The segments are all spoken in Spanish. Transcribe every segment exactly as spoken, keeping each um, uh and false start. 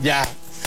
ya.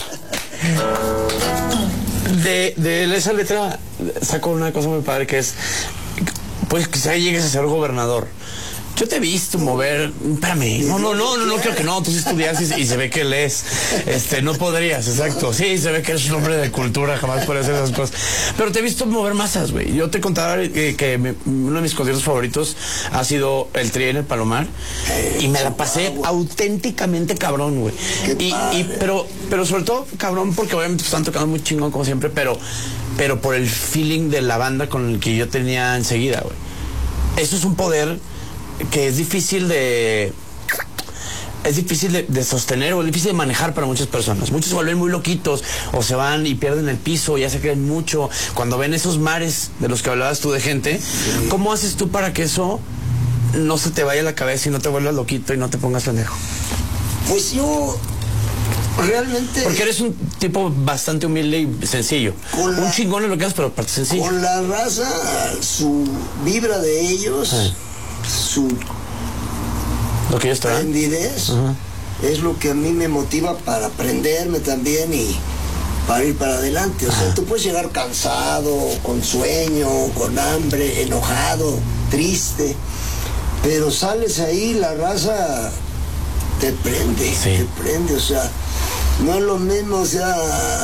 De, de esa letra saco una cosa muy padre que es, pues quizá llegues a ser gobernador. Yo te he visto mover, espérame, no, no, no, no, no creo que no, tú sí estudias y, y se ve que lees, este, no podrías, exacto, sí, se ve que eres un hombre de cultura, jamás puedes hacer esas cosas, pero te he visto mover masas, güey. Yo te contaba que, que me, uno de mis conciertos favoritos ha sido el Tri en el Palomar y me la pasé auténticamente cabrón, güey, y, y, pero, pero sobre todo cabrón porque obviamente están tocando muy chingón como siempre, pero, pero por el feeling de la banda con el que yo tenía enseguida, güey. Eso es un poder que es difícil de es difícil de, de sostener o es difícil de manejar para muchas personas. Muchos se vuelven muy loquitos o se van y pierden el piso, ya se creen mucho cuando ven esos mares de los que hablabas tú de gente. Sí. ¿Cómo haces tú para que eso no se te vaya a la cabeza y no te vuelvas loquito y no te pongas pendejo? Pues yo realmente... Porque eres un tipo bastante humilde y sencillo. Un la, chingón en lo que haces, pero aparte sencillo. Con la raza, su vibra de ellos... Sí. Su lo que yo estaba candidez uh-huh. es lo que a mí me motiva para aprenderme también y para ir para adelante. O sea, uh-huh. tú puedes llegar cansado, con sueño, con hambre, enojado, triste, pero sales ahí, la raza te prende, sí. te prende, o sea, no es lo mismo, o sea,